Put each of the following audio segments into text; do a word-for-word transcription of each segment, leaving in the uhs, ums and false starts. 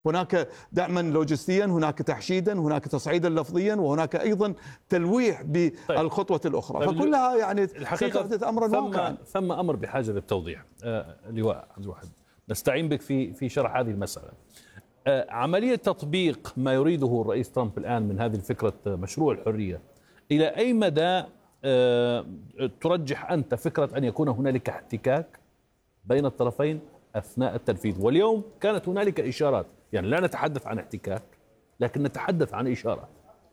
هناك دعما لوجستيا، هناك تحشيدا، هناك تصعيدا لفظيا، وهناك ايضا تلويح بالخطوه الاخرى. طيب فكلها يعني ستحدث امرا واقعا. ثم امر بحاجه للتوضيح. آه لواء عبد الواحد، نستعين بك في في شرح هذه المساله. آه عمليه تطبيق ما يريده الرئيس ترامب الان من هذه الفكره مشروع الحريه، الى اي مدى آه ترجح انت فكره ان يكون هنالك احتكاك بين الطرفين اثناء التنفيذ؟ واليوم كانت هنالك اشارات، يعني لا نتحدث عن احتكاك لكن نتحدث عن إشارة.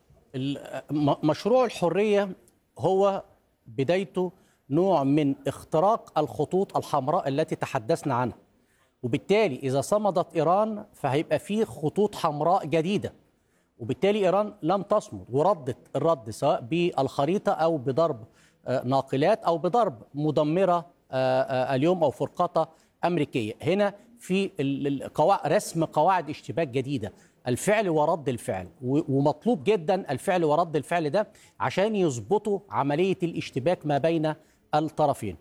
مشروع الحرية هو بدايته نوع من اختراق الخطوط الحمراء التي تحدثنا عنها، وبالتالي إذا صمدت إيران فهيبقى فيه خطوط حمراء جديدة، وبالتالي إيران لم تصمد وردت الرد سواء بالخريطة أو بضرب ناقلات أو بضرب مدمرة اليوم أو فرقاطة أمريكية. هنا في رسم قواعد اشتباك جديدة، الفعل ورد الفعل، ومطلوب جدا الفعل ورد الفعل ده عشان يظبطوا عملية الاشتباك ما بين الطرفين.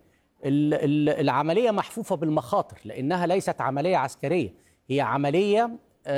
العملية محفوفة بالمخاطر لأنها ليست عملية عسكرية، هي عملية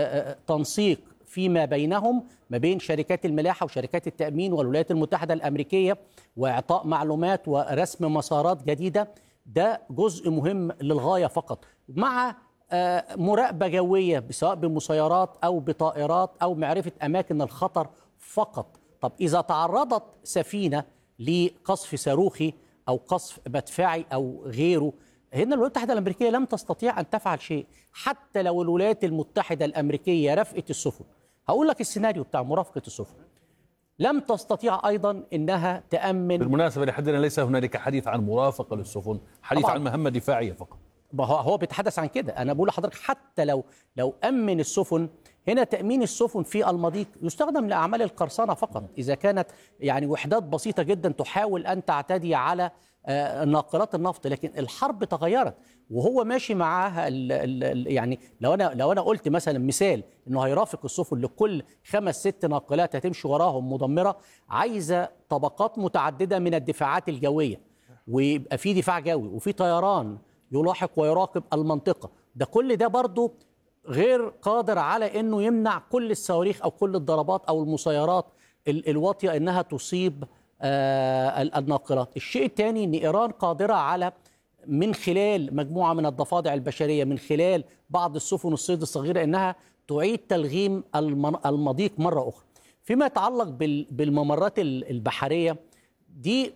تنسيق فيما بينهم ما بين شركات الملاحة وشركات التأمين والولايات المتحدة الأمريكية، وإعطاء معلومات ورسم مسارات جديدة. ده جزء مهم للغاية فقط، مع مراقبة جوية سواء بمسيرات أو بطائرات أو معرفة أماكن الخطر فقط. طب إذا تعرضت سفينة لقصف صاروخي أو قصف مدفعي أو غيره، هنا الولايات المتحدة الأمريكية لم تستطيع أن تفعل شيء. حتى لو الولايات المتحدة الأمريكية رفقت السفن، هقول لك السيناريو بتاع مرافقة السفن، لم تستطيع أيضا أنها تأمن. بالمناسبة لحدنا ليس هنالك حديث عن مرافقة للسفن، حديث طبعا عن مهمة دفاعية فقط. هو بيتحدث عن كده. أنا بقول لحضرتك حتى لو لو أمن السفن، هنا تأمين السفن في المضيق يستخدم لأعمال القرصنة فقط، إذا كانت يعني وحدات بسيطة جدا تحاول أن تعتدي على ناقلات النفط. لكن الحرب تغيرت وهو ماشي معاها ال ال يعني لو أنا لو أنا قلت مثلا مثال إنه هيرافق السفن لكل خمس ست ناقلات هتمشي وراهم مدمرة، عايزة طبقات متعددة من الدفاعات الجوية، ويبقى في دفاع جوي وفي طيران يلاحق ويراقب المنطقة. ده كل ده برضو غير قادر على أنه يمنع كل الصواريخ أو كل الضربات أو المسيرات الواطية أنها تصيب آه الناقلات. الشيء الثاني أن إيران قادرة على من خلال مجموعة من الضفادع البشرية، من خلال بعض السفن الصيد الصغيرة، أنها تعيد تلغيم المضيق مرة أخرى. فيما يتعلق بالممرات البحرية دي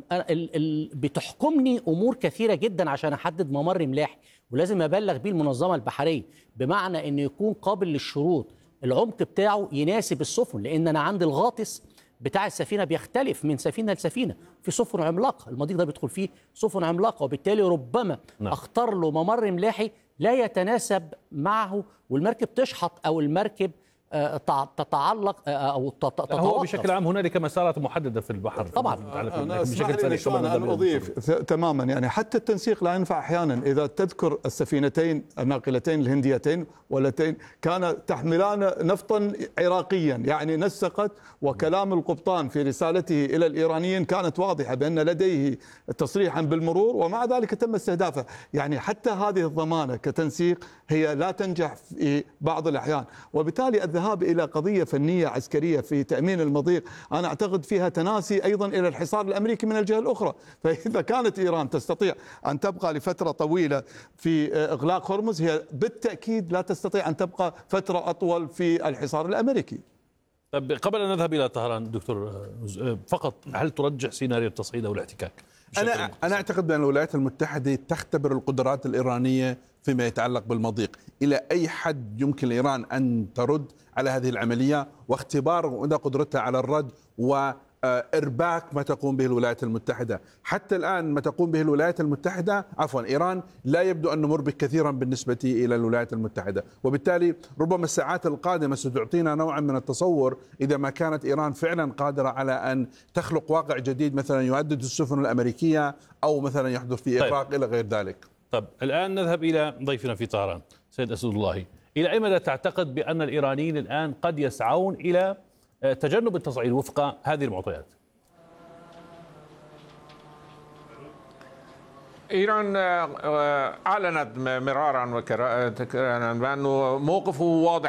بتحكمني أمور كثيرة جدا عشان أحدد ممر ملاحي، ولازم أبلغ بيه المنظمة البحرية، بمعنى أنه يكون قابل للشروط، العمق بتاعه يناسب السفن، لأن أنا عندي الغاطس بتاع السفينة بيختلف من سفينة لسفينة. في سفن عملاقة المضيق ده بيدخل فيه سفن عملاقة، وبالتالي ربما نعم. أختار له ممر ملاحي لا يتناسب معه، والمركب تشحط أو المركب تتعلق او تتوقف. هو بشكل عام هنالك مسارات محدده في البحر طبعا. أنا بشكل ثاني أنا أضيف تماما، يعني حتى التنسيق لا ينفع احيانا. اذا تذكر السفينتين الناقلتين الهنديتين والتين كان تحملان نفطا عراقيا، يعني نسقت، وكلام القبطان في رسالته الى الايرانيين كانت واضحه بان لديه تصريحا بالمرور، ومع ذلك تم استهدافه. يعني حتى هذه الضمانه كتنسيق هي لا تنجح في بعض الاحيان، وبالتالي الذهاب إلى قضية فنية عسكرية في تأمين المضيق أنا أعتقد فيها تناسي أيضا إلى الحصار الأمريكي من الجهة الأخرى. فإذا كانت إيران تستطيع أن تبقى لفترة طويلة في إغلاق هرمز، هي بالتأكيد لا تستطيع أن تبقى فترة أطول في الحصار الأمريكي. طب قبل أن نذهب إلى طهران دكتور، فقط هل ترجح سيناريو التصعيد أو الاحتكاك؟ أنا أنا أعتقد بأن الولايات المتحدة تختبر القدرات الإيرانية فيما يتعلق بالمضيق. إلى أي حد يمكن لإيران أن ترد على هذه العملية، واختبار مدى قدرتها على الرد وإرباك ما تقوم به الولايات المتحدة. حتى الآن ما تقوم به الولايات المتحدة عفوا إيران لا يبدو أنه مربك كثيرا بالنسبة إلى الولايات المتحدة، وبالتالي ربما الساعات القادمة ستعطينا نوعا من التصور إذا ما كانت إيران فعلا قادرة على أن تخلق واقع جديد، مثلا يهدد السفن الأمريكية أو مثلا يحدث في إغراق طيب. إلى غير ذلك. طب الآن نذهب إلى ضيفنا في طهران سيد أسد الله. إلى أي مدى تعتقد بأن الإيرانيين الآن قد يسعون إلى تجنب التصعيد وفق هذه المعطيات؟ إيران أعلنت مرارا وكرارا بأنه موقفه واضح